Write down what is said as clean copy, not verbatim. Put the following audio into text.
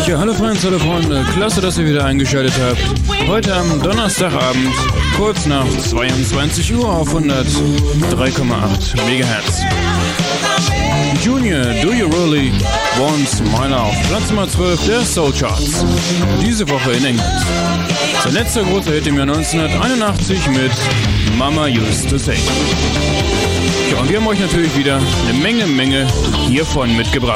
Ja, hallo Freunde, klasse, dass ihr wieder eingeschaltet habt. Heute am Donnerstagabend, kurz nach 22 Uhr auf 103,8 MHz. Junior, Do You Really Want My Love? Platz Nummer 12 der Soul Charts. Diese Woche in England. Sein letzter großer Hit im Jahr 1981 mit Mama Used to Say. Ja, und wir haben euch natürlich wieder eine Menge hiervon mitgebracht.